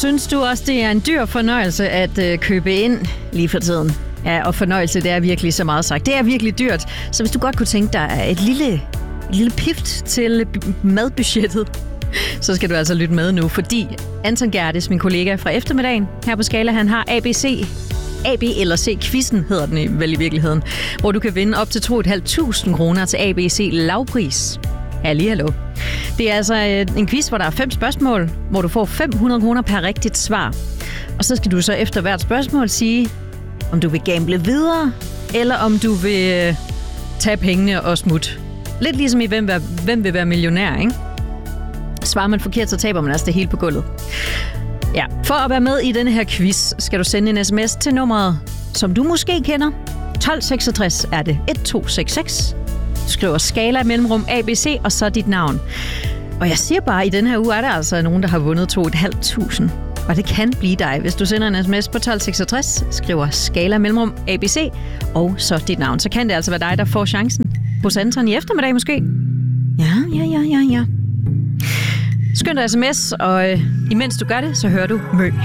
Synes du også, det er en dyr fornøjelse at købe ind lige for tiden? Ja, og fornøjelse, det er virkelig så meget sagt. Det er virkelig dyrt. Så hvis du godt kunne tænke dig et lille pift til madbudgettet, så skal du altså lytte med nu, fordi Anton Gerdes, min kollega fra eftermiddagen her på Skala, han har AB eller C-quizzen hedder den vel i virkeligheden, hvor du kan vinde op til 2.500 kroner til ABC lavpris. Hallo. Det er altså en quiz, hvor der er 5 spørgsmål, hvor du får 500 kroner per rigtigt svar. Og så skal du så efter hvert spørgsmål sige, om du vil gamble videre, eller om du vil tage pengene og smutte. Lidt ligesom i Hvem vil være millionær, ikke? Svarer man forkert, så taber man altså det hele på gulvet. Ja, for at være med i denne her quiz, skal du sende en sms til nummeret, som du måske kender. 1266 er det 1266. Du skriver Skala mellemrum ABC, og så dit navn. Og jeg siger bare, at i den her uge er der altså nogen, der har vundet 2.500. Og det kan blive dig, hvis du sender en sms på 1266, skriver Skala mellemrum ABC, og så dit navn. Så kan det altså være dig, der får chancen hos Anton i eftermiddag måske. Ja. Skynd dig sms, og imens du gør det, så hører du Mø.